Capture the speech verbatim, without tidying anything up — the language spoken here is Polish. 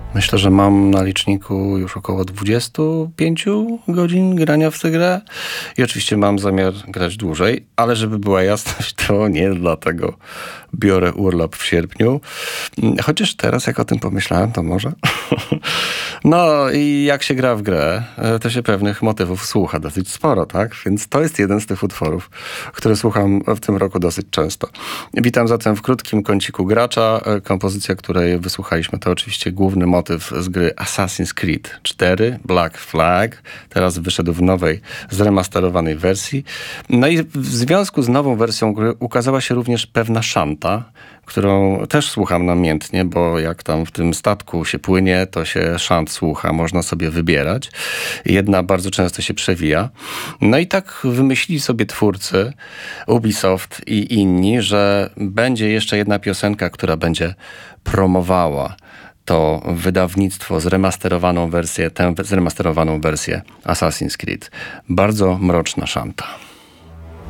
Myślę, że mam na liczniku już około dwadzieścia pięć godzin grania w tę grę i oczywiście mam zamiar grać dłużej, ale żeby była jasność, to nie dlatego biorę urlop w sierpniu. Chociaż teraz, jak o tym pomyślałem, to może. No i jak się gra w grę, to się pewnych motywów słucha dosyć sporo, tak? Więc to jest jeden z tych utworów, które słucham w tym roku dosyć często. Witam zatem w krótkim kąciku gracza. Kompozycja, której wysłuchaliśmy, to oczywiście główny motyw z gry Assassin's Creed cztery, Black Flag. Teraz wyszedł w nowej, zremasterowanej wersji. No i w związku z nową wersją gry ukazała się również pewna szanta, którą też słucham namiętnie, bo jak tam w tym statku się płynie, to się szant słucha, można sobie wybierać. Jedna bardzo często się przewija. No i tak wymyślili sobie twórcy, Ubisoft i inni, że będzie jeszcze jedna piosenka, która będzie promowała to wydawnictwo, zremasterowaną wersję, tę zremasterowaną wersję Assassin's Creed. Bardzo mroczna szanta.